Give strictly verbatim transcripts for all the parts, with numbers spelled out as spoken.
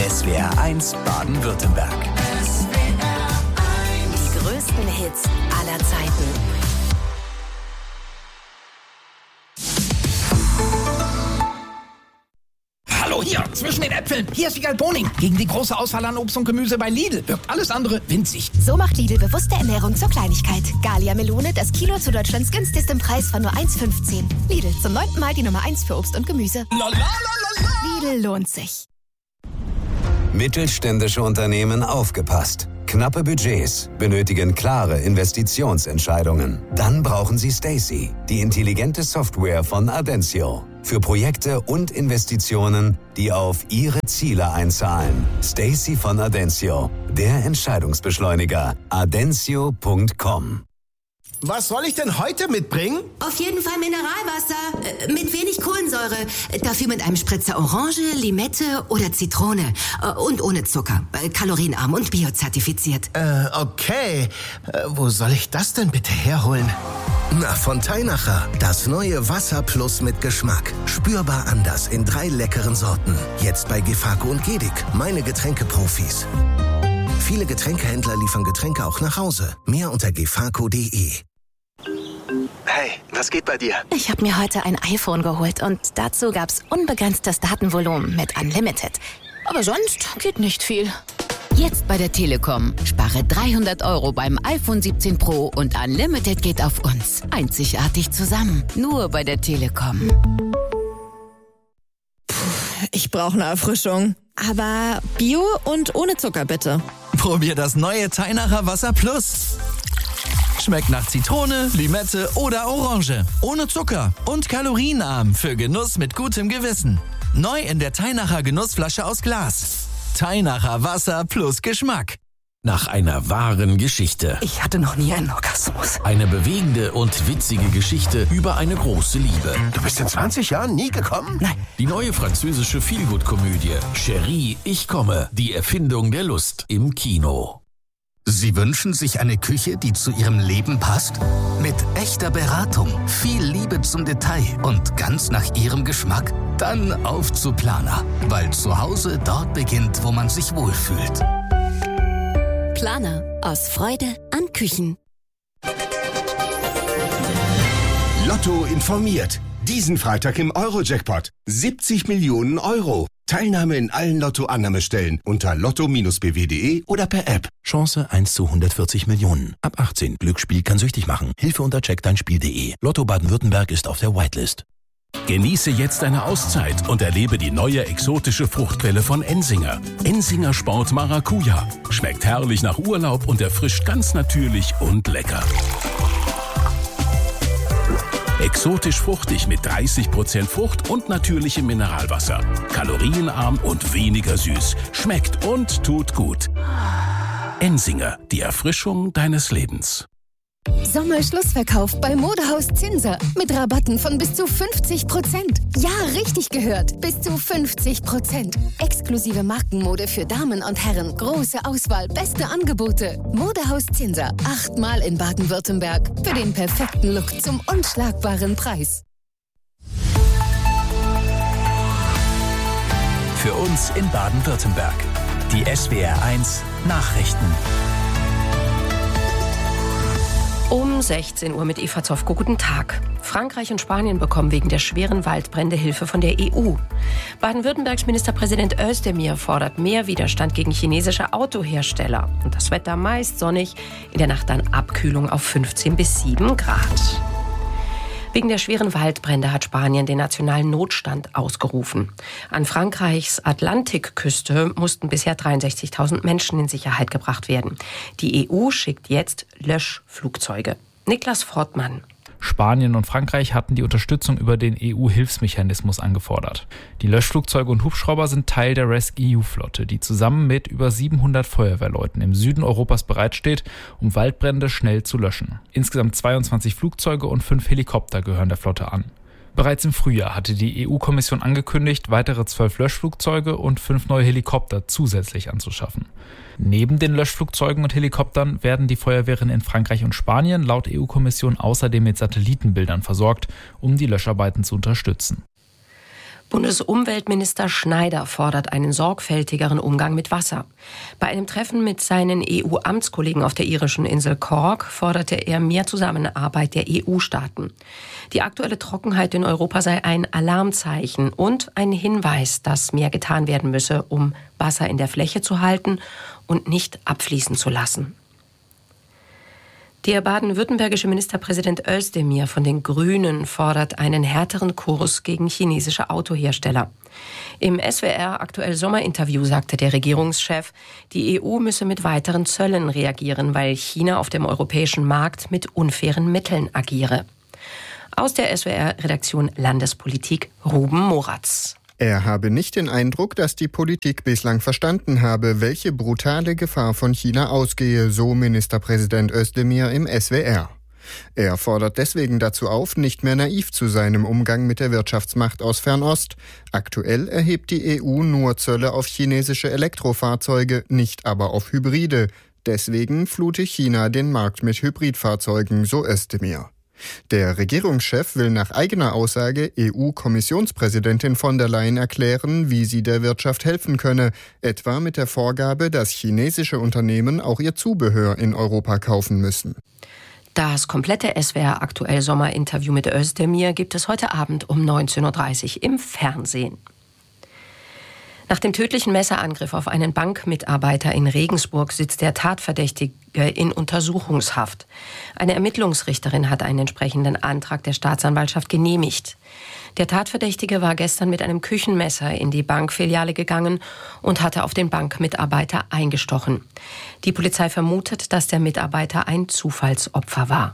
S W R eins Baden-Württemberg. Die größten Hits aller Zeiten. Hallo, hier, zwischen den Äpfeln. Hier ist Wiegald Boning. Gegen die große Auswahl an Obst und Gemüse bei Lidl wirkt alles andere winzig. So macht Lidl bewusste Ernährung zur Kleinigkeit. Gallia Melone, das Kilo zu Deutschlands günstigstem Preis von nur eins fünfzehn. Lidl, zum neunten Mal die Nummer eins für Obst und Gemüse. Lidl lohnt sich. Mittelständische Unternehmen aufgepasst. Knappe Budgets benötigen klare Investitionsentscheidungen. Dann brauchen Sie Stacey, die intelligente Software von Adensio. Für Projekte und Investitionen, die auf Ihre Ziele einzahlen. Stacey von Adensio, der Entscheidungsbeschleuniger. adensio punkt com. Was soll ich denn heute mitbringen? Auf jeden Fall Mineralwasser, äh, mit wenig Kohlensäure. Dafür mit einem Spritzer Orange, Limette oder Zitrone. Äh, und ohne Zucker. Äh, kalorienarm und biozertifiziert. Äh, okay. Äh, wo soll ich das denn bitte herholen? Na, von Teinacher. Das neue Wasser Plus mit Geschmack. Spürbar anders in drei leckeren Sorten. Jetzt bei Gefako und Gedic, meine Getränkeprofis. Viele Getränkehändler liefern Getränke auch nach Hause. Mehr unter gefako punkt de. Hey, was geht bei dir? Ich habe mir heute ein iPhone geholt und dazu gab's unbegrenztes Datenvolumen mit Unlimited. Aber sonst geht nicht viel. Jetzt bei der Telekom. Spare dreihundert Euro beim iPhone siebzehn Pro und Unlimited geht auf uns. Einzigartig zusammen. Nur bei der Telekom. Puh, ich brauche eine Erfrischung. Aber Bio und ohne Zucker bitte. Probier das neue Teinacher Wasser Plus. Schmeckt nach Zitrone, Limette oder Orange. Ohne Zucker und kalorienarm für Genuss mit gutem Gewissen. Neu in der Teinacher Genussflasche aus Glas. Teinacher Wasser plus Geschmack. Nach einer wahren Geschichte. Ich hatte noch nie einen Orgasmus. Eine bewegende und witzige Geschichte über eine große Liebe. Du bist in zwanzig Jahren nie gekommen? Nein. Die neue französische Feelgood-Komödie Chérie, ich komme. Die Erfindung der Lust im Kino. Sie wünschen sich eine Küche, die zu Ihrem Leben passt? Mit echter Beratung, viel Liebe zum Detail und ganz nach Ihrem Geschmack? Dann auf zu Planer, weil zu Hause dort beginnt, wo man sich wohlfühlt. Planer, aus Freude an Küchen. Lotto informiert. Diesen Freitag im Euro-Jackpot. siebzig Millionen Euro. Teilnahme in allen Lotto-Annahmestellen unter lotto Bindestrich b w punkt de oder per App. Chance eins zu hundertvierzig Millionen. Ab achtzehn. Glücksspiel kann süchtig machen. Hilfe unter check dein spiel punkt de. Lotto Baden-Württemberg ist auf der Whitelist. Genieße jetzt eine Auszeit und erlebe die neue exotische Fruchtquelle von Ensinger. Ensinger Sport Maracuja. Schmeckt herrlich nach Urlaub und erfrischt ganz natürlich und lecker. Exotisch fruchtig mit dreißig Prozent Frucht und natürlichem Mineralwasser. Kalorienarm und weniger süß. Schmeckt und tut gut. Ensinger, die Erfrischung deines Lebens. Sommerschlussverkauf bei Modehaus Zinser. Mit Rabatten von bis zu fünfzig Prozent. Ja, richtig gehört. Bis zu fünfzig Prozent. Exklusive Markenmode für Damen und Herren. Große Auswahl, beste Angebote. Modehaus Zinser. Achtmal in Baden-Württemberg. Für den perfekten Look zum unschlagbaren Preis. Für uns in Baden-Württemberg. Die S W R eins Nachrichten. Um sechzehn Uhr mit Eva Zofko. Guten Tag. Frankreich und Spanien bekommen wegen der schweren Waldbrände Hilfe von der E U. Baden-Württembergs Ministerpräsident Özdemir fordert mehr Widerstand gegen chinesische Autohersteller. Und das Wetter meist sonnig, in der Nacht dann Abkühlung auf fünfzehn bis sieben Grad. Wegen der schweren Waldbrände hat Spanien den nationalen Notstand ausgerufen. An Frankreichs Atlantikküste mussten bisher dreiundsechzigtausend Menschen in Sicherheit gebracht werden. Die E U schickt jetzt Löschflugzeuge. Niklas Fortmann. Spanien und Frankreich hatten die Unterstützung über den E U-Hilfsmechanismus angefordert. Die Löschflugzeuge und Hubschrauber sind Teil der rescEU-E U-Flotte, die zusammen mit über siebenhundert Feuerwehrleuten im Süden Europas bereitsteht, um Waldbrände schnell zu löschen. Insgesamt zweiundzwanzig Flugzeuge und fünf Helikopter gehören der Flotte an. Bereits im Frühjahr hatte die E U-Kommission angekündigt, weitere zwölf Löschflugzeuge und fünf neue Helikopter zusätzlich anzuschaffen. Neben den Löschflugzeugen und Helikoptern werden die Feuerwehren in Frankreich und Spanien laut E U-Kommission außerdem mit Satellitenbildern versorgt, um die Löscharbeiten zu unterstützen. Bundesumweltminister Schneider fordert einen sorgfältigeren Umgang mit Wasser. Bei einem Treffen mit seinen E U-Amtskollegen auf der irischen Insel Cork forderte er mehr Zusammenarbeit der E U-Staaten. Die aktuelle Trockenheit in Europa sei ein Alarmzeichen und ein Hinweis, dass mehr getan werden müsse, um Wasser in der Fläche zu halten und nicht abfließen zu lassen. Der baden-württembergische Ministerpräsident Özdemir von den Grünen fordert einen härteren Kurs gegen chinesische Autohersteller. Im S W R Aktuell Sommerinterview sagte der Regierungschef, die E U müsse mit weiteren Zöllen reagieren, weil China auf dem europäischen Markt mit unfairen Mitteln agiere. Aus der S W R-Redaktion Landespolitik Ruben Moratz. Er habe nicht den Eindruck, dass die Politik bislang verstanden habe, welche brutale Gefahr von China ausgehe, so Ministerpräsident Özdemir im S W R. Er fordert deswegen dazu auf, nicht mehr naiv zu sein im Umgang mit der Wirtschaftsmacht aus Fernost. Aktuell erhebt die E U nur Zölle auf chinesische Elektrofahrzeuge, nicht aber auf Hybride. Deswegen flute China den Markt mit Hybridfahrzeugen, so Özdemir. Der Regierungschef will nach eigener Aussage E U-Kommissionspräsidentin von der Leyen erklären, wie sie der Wirtschaft helfen könne, etwa mit der Vorgabe, dass chinesische Unternehmen auch ihr Zubehör in Europa kaufen müssen. Das komplette S W R Aktuell Sommerinterview mit Özdemir gibt es heute Abend um neunzehn Uhr dreißig im Fernsehen. Nach dem tödlichen Messerangriff auf einen Bankmitarbeiter in Regensburg sitzt der Tatverdächtige in Untersuchungshaft. Eine Ermittlungsrichterin hat einen entsprechenden Antrag der Staatsanwaltschaft genehmigt. Der Tatverdächtige war gestern mit einem Küchenmesser in die Bankfiliale gegangen und hatte auf den Bankmitarbeiter eingestochen. Die Polizei vermutet, dass der Mitarbeiter ein Zufallsopfer war.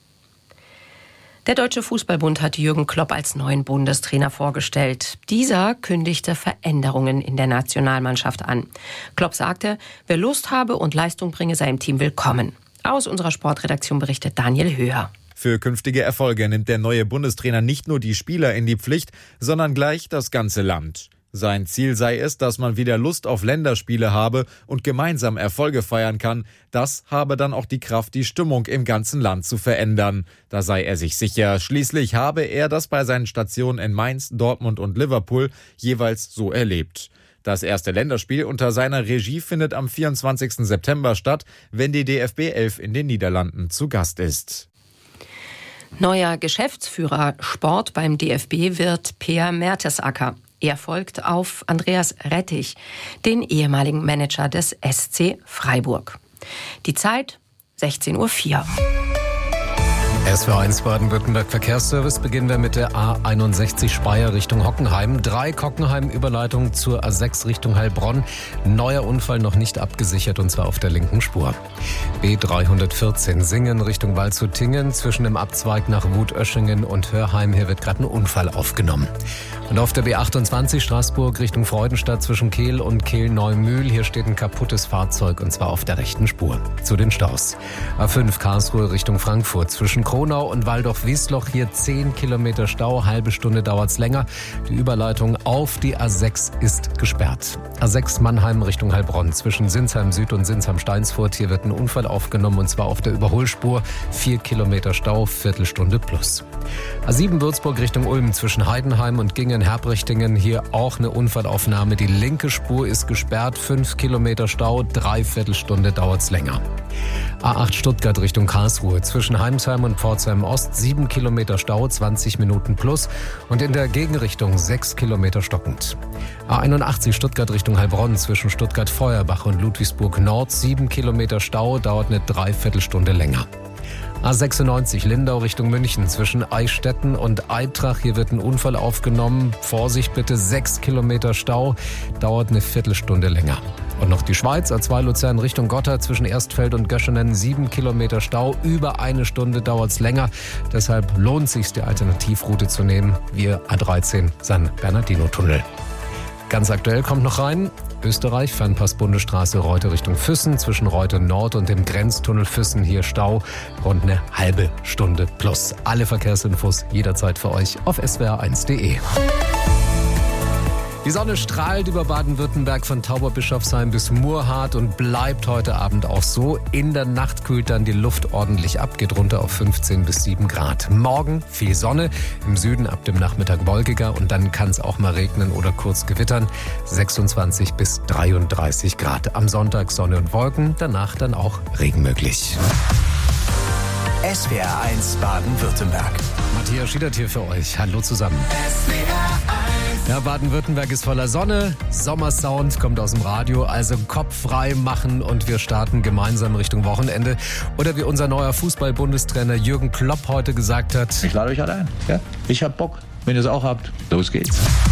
Der Deutsche Fußballbund hat Jürgen Klopp als neuen Bundestrainer vorgestellt. Dieser kündigte Veränderungen in der Nationalmannschaft an. Klopp sagte, wer Lust habe und Leistung bringe, sei im Team willkommen. Aus unserer Sportredaktion berichtet Daniel Höher. Für künftige Erfolge nimmt der neue Bundestrainer nicht nur die Spieler in die Pflicht, sondern gleich das ganze Land. Sein Ziel sei es, dass man wieder Lust auf Länderspiele habe und gemeinsam Erfolge feiern kann. Das habe dann auch die Kraft, die Stimmung im ganzen Land zu verändern. Da sei er sich sicher. Schließlich habe er das bei seinen Stationen in Mainz, Dortmund und Liverpool jeweils so erlebt. Das erste Länderspiel unter seiner Regie findet am vierundzwanzigsten September statt, wenn die D F B elf in den Niederlanden zu Gast ist. Neuer Geschäftsführer Sport beim D F B wird Peer Mertesacker. Er folgt auf Andreas Rettich, den ehemaligen Manager des S C Freiburg. Die Zeit sechzehn Uhr vier. S W R eins Baden-Württemberg Verkehrsservice. Beginnen wir mit der A einundsechzig Speyer Richtung Hockenheim. Drei Hockenheim-Überleitung zur A sechs Richtung Heilbronn. Neuer Unfall noch nicht abgesichert und zwar auf der linken Spur. B dreihundertvierzehn Singen Richtung Waldshut-Tingen. Zwischen dem Abzweig nach Wutöschingen und Hörheim. Hier wird gerade ein Unfall aufgenommen. Und auf der B achtundzwanzig Straßburg Richtung Freudenstadt zwischen Kehl und Kehl-Neumühl. Hier steht ein kaputtes Fahrzeug und zwar auf der rechten Spur. Zu den Staus. A fünf Karlsruhe Richtung Frankfurt zwischen Kronau und Waldorf-Wiesloch. Hier zehn Kilometer Stau. Halbe Stunde dauert's länger. Die Überleitung auf die A sechs ist gesperrt. A sechs Mannheim Richtung Heilbronn zwischen Sinsheim Süd und Sinsheim Steinsfurt. Hier wird ein Unfall aufgenommen und zwar auf der Überholspur. Vier Kilometer Stau, Viertelstunde plus. A sieben Würzburg Richtung Ulm zwischen Heidenheim und Gingen-Herbrichtingen. Hier auch eine Unfallaufnahme. Die linke Spur ist gesperrt. Fünf Kilometer Stau, Dreiviertelstunde dauert's länger. A acht Stuttgart Richtung Karlsruhe zwischen Heimsheim und Pforzheim Ost. Sieben Kilometer Stau, zwanzig Minuten plus. Und in der Gegenrichtung sechs Kilometer stockend. A einundachtzig Stuttgart Richtung Heilbronn zwischen Stuttgart-Feuerbach und Ludwigsburg Nord. Sieben Kilometer Stau, dauert eine Dreiviertelstunde länger. A sechsundneunzig Lindau Richtung München zwischen Eichstätten und Eitrach. Hier wird ein Unfall aufgenommen. Vorsicht bitte, sechs Kilometer Stau, dauert eine Viertelstunde länger. Und noch die Schweiz, A zwei Luzern Richtung Gotthard zwischen Erstfeld und Göschenen. Sieben Kilometer Stau, über eine Stunde dauert's länger. Deshalb lohnt es sich, die Alternativroute zu nehmen. Wir A dreizehn San Bernardino-Tunnel. Ganz aktuell kommt noch rein. Österreich, Fernpass Bundesstraße Reute Richtung Füssen, zwischen Reute Nord und dem Grenztunnel Füssen hier Stau, rund eine halbe Stunde plus. Alle Verkehrsinfos jederzeit für euch auf S W R eins punkt de. Die Sonne strahlt über Baden-Württemberg von Tauberbischofsheim bis Murrhardt und bleibt heute Abend auch so. In der Nacht kühlt dann die Luft ordentlich ab, geht runter auf fünfzehn bis sieben Grad. Morgen viel Sonne, im Süden ab dem Nachmittag wolkiger und dann kann es auch mal regnen oder kurz gewittern. sechsundzwanzig bis dreiunddreißig Grad. Am Sonntag Sonne und Wolken, danach dann auch Regen möglich. S W R eins Baden-Württemberg. Matthias Schiedert hier für euch. Hallo zusammen. S W R eins. Ja, Baden-Württemberg ist voller Sonne. Sommersound kommt aus dem Radio. Also Kopf frei machen und wir starten gemeinsam Richtung Wochenende. Oder wie unser neuer Fußball-Bundestrainer Jürgen Klopp heute gesagt hat. Ich lade euch alle ein. Ja? Ich hab Bock. Wenn ihr es auch habt, los geht's.